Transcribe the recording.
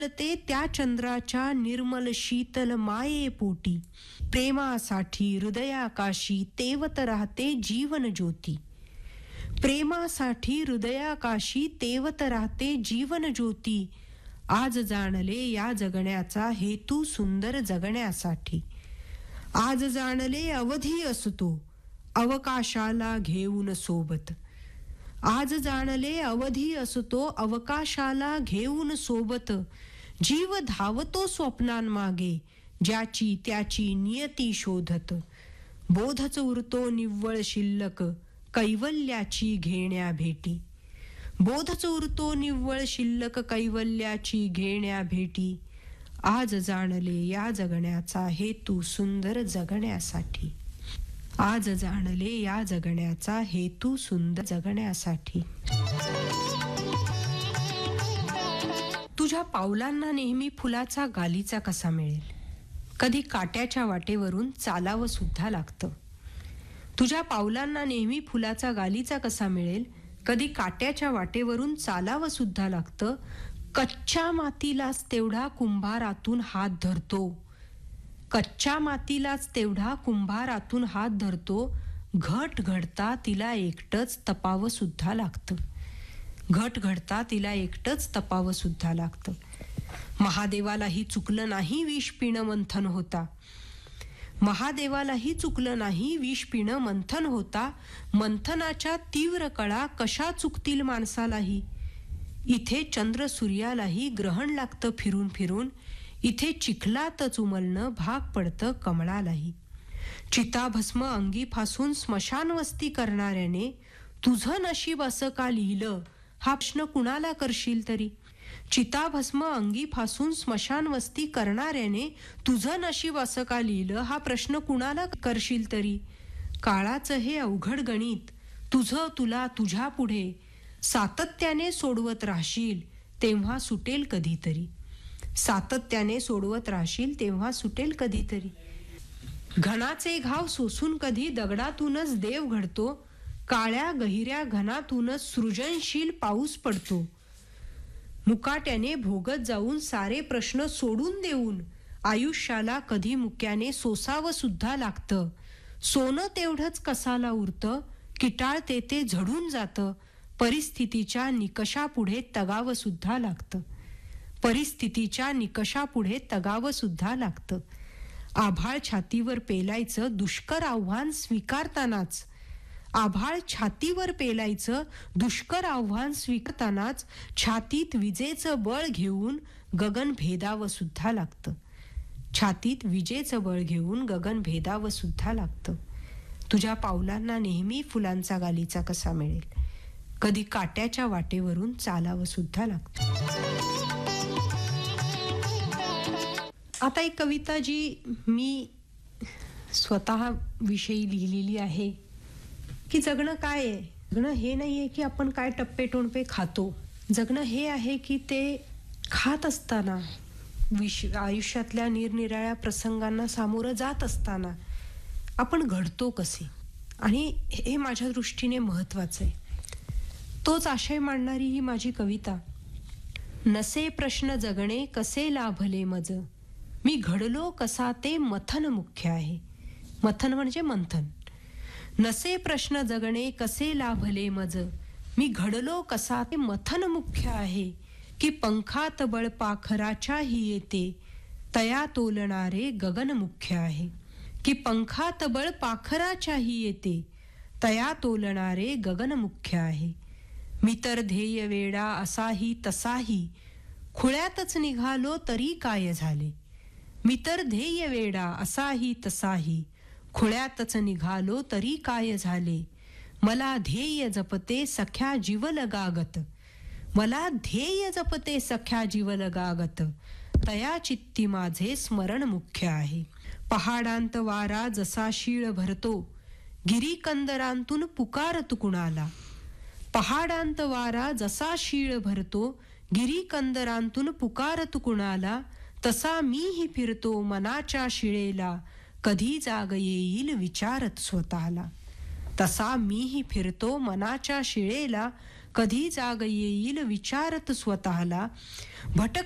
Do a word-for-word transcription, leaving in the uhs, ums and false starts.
ते त्या चंद्राच्या निर्मल शीतल माये पोटी, प्रेमासाठी हृदयाकाशी तेवत राहते जीवन ज्योती. प्रेमासाठी हृदयाकाशी तेवत राहते जीवन ज्योती. आज जाणले या जगण्याचा हेतू सुंदर जगण्यासाठी. आज जाणले अवधी असतो अवकाशाला घेऊन सोबत. आज जाणले अवधी असतो अवकाशाला घेऊन सोबत. जीव धावतो स्वप्नांमागे ज्याची त्याची नियती शोधत. बोधच उरतो निव्वळ शिल्लक कैवल्याची घेण्या भेटी. बोधच उरतो निव्वळ शिल्लक कैवल्याची घेण्या भेटी. आज जाणले या जगण्याचा हेतू सुंदर जगण्यासाठी. आज जाणले या जगण्याचा हेतू सुंदर जगण्यासाठी. तुझ्या पावलांना नेहमी फुलाचा गालीचा कसा मिळेल. कधी काट्याच्या वाटेवरून चालावं सुद्धा लागतं. तुझ्या पावलांना नेहमी फुलाचा गालीचा कसा मिळेल. कधी काट्याच्या वाटेवरून चालावं सुद्धा लागतं. कच्च्या मातीलाच तेवढा कुंभारातून हात धरतो. कच्च्या मातीलाच तेवढा कुंभारातून हात धरतो. घट घडता तिला एकटंच तपावं सुद्धा लागतं. घट घडता तिला एकटंच तपावं सुद्धा लागतं. महादेवालाही चुकलं नाही विष पिणं मंथन होता. महादेवालाही चुकलं नाही विष पिणं मंथन होता. मंथनाच्या तीव्र कळा कशा चुकतील माणसालाही. इथे चंद्र सूर्यालाही ग्रहण लागतं फिरून फिरून. इथे चिखलातच उमलणं भाग पडतं कमळालाही. चिताभस्म अंगी फासून स्मशान वस्ती करणाऱ्याने तुझं नशीब असं का लिहिलं हा प्रश्न कुणाला करशील तरी. चिताभस्म अंगी फासून स्मशान वस्ती करणाऱ्याने तुझं नशीब असं का लिहिलं हा प्रश्न कुणाला करशील तरी. काळाचं हे अवघड गणित तुझं तुला तुझ्या पुढे सातत्याने सोडवत राहशील तेव्हा सुटेल कधीतरी. सातत्याने सोडवत राहशील तेव्हा सुटेल कधीतरी. घणाचे घाव सोसून कधी दगडातूनच देव घडतो. काळ्या गहिऱ्या घनातूनच सृजनशील पाऊस पडतो. मुकाट्याने भोगत जाऊन सारे प्रश्न सोडून देऊन आयुष्याला कधी मुक्याने सोसावं सुद्धा लागतं. सोनं तेवढंच कसाला उरतं. किटाळते ते झडून जातं. परिस्थितीच्या निकषापुढे तगावं सुद्धा लागतं. परिस्थितीच्या निकषापुढे तगावं सुद्धा लागतं. आभाळ छातीवर पेलायचं दुष्कर आव्हान स्वीकारतानाच. आभाळ छातीवर पेलायचं दुष्कर आव्हान स्वीकारतानाच छातीत विजेचं बळ घेऊन गगन भेदावं सुद्धा लागतं. छातीत विजेचं बळ घेऊन गगन भेदावं सुद्धा लागतं. तुझ्या पावलांना नेहमी फुलांचा गालीचा कसा मिळेल. कधी काट्याच्या वाटेवरून चालावं सुद्धा लागतं. आता एक कविता जी मी स्वतः विषयी लिहिलेली आहे की जगणं काय आहे. जगणं हे नाही आहे की आपण काय टप्पे टोणपे खातो. जगणं हे आहे की ते खात असताना विश आयुष्यातल्या निरनिराळ्या प्रसंगांना सामोरं जात असताना आपण घडतो कसे. आणि हे माझ्या दृष्टीने महत्त्वाचं आहे. तोच आशय मांडणारी ही माझी कविता. नसे प्रश्न जगणे कसे लाभले मज. मी घडलो कसा ते मथन मुख्य आहे. मथन म्हणजे मंथन. नसे प्रश्न जगणे कसे लाभले मज. मी घडलो कसा ते मथन मुख्य आहे. की पंखात बळ पाखराच्याही येते तया तोलणारे गगन मुख्य आहे. की पंखात बळ पाखराच्याही येते तया तोलणारे गगन मुख्य आहे. मी तर ध्येय वेडा असाही तसाही खुळ्यातच निघालो तरी काय झाले. मी तर ध्येय वेडा असाही तसाही खुळ्यातच निघालो तरी काय झाले. मला ध्येय जपते सख्या जीवलगागत. मला ध्येय जपते सख्या जीवलगागत. तया चित्ती माझे स्मरण मुख्य आहे. पहाडांत वारा जसा शीळ भरतो गिरीकंदरांतून पुकारत कुणाला. पहाडांत वारा जसा शीळ भरतो गिरीकंदरांतून पुकारत कुणाला. तसा मीही फिरतो मनाच्या शिळेला कधी जाग येईल विचारत स्वतःला. तसा मीही फिरतो मनाच्या शिळेला कधी जाग येईल विचारत स्वतःला. भटक